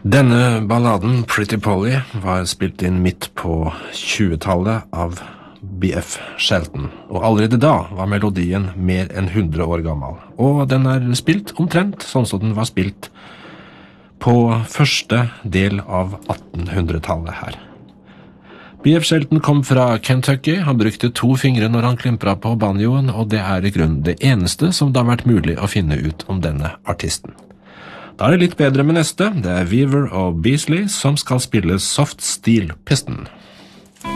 Denne balladen, Pretty Polly, var spilt inn midt på 20-tallet av B.F. Shelton, og allerede da var melodien mer enn 100 år gammel, og den er spilt omtrent sånn som den var spilt på første del av 1800-tallet her. B.F. Shelton kom fra Kentucky, han brukte 2 fingre når han klimpret på banjoen, og det er i grunnen det eneste som det har vært mulig å finne ut om denne artisten. Da er det litt bedre med neste, det er Weaver og Beasley som skal spille Soft Steel Piston.